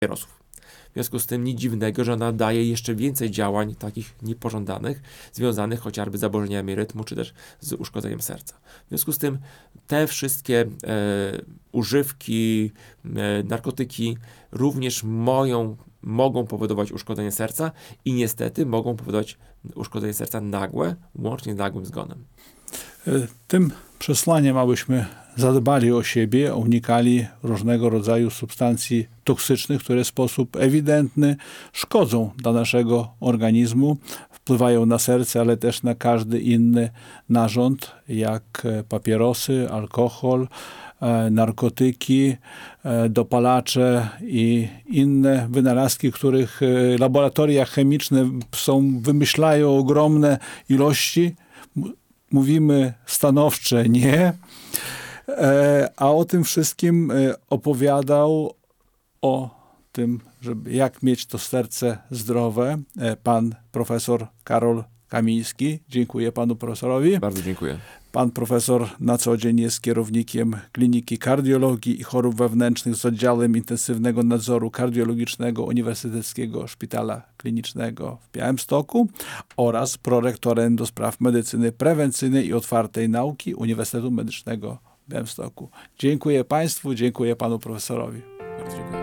papierosów. W związku z tym nic dziwnego, że ona daje jeszcze więcej działań takich niepożądanych, związanych chociażby z zaburzeniami rytmu, czy też z uszkodzeniem serca. W związku z tym te wszystkie używki, narkotyki również mogą powodować uszkodzenie serca i niestety mogą powodować uszkodzenie serca nagłe, łącznie z nagłym zgonem. Tym przesłaniem, abyśmy zadbali o siebie, unikali różnego rodzaju substancji toksycznych, które w sposób ewidentny szkodzą dla naszego organizmu, wpływają na serce, ale też na każdy inny narząd, jak papierosy, alkohol, narkotyki, dopalacze i inne wynalazki, których laboratoria chemiczne wymyślają ogromne ilości. Mówimy stanowcze nie, a o tym wszystkim opowiadał, o tym, jak mieć to serce zdrowe, pan profesor Karol Kamiński. Dziękuję panu profesorowi. Bardzo dziękuję. Pan profesor na co dzień jest kierownikiem Kliniki Kardiologii i Chorób Wewnętrznych z Oddziałem Intensywnego Nadzoru Kardiologicznego Uniwersyteckiego Szpitala Klinicznego w Białymstoku oraz prorektorem do spraw medycyny prewencyjnej i otwartej nauki Uniwersytetu Medycznego w Białymstoku. Dziękuję państwu, dziękuję panu profesorowi. Bardzo dziękuję.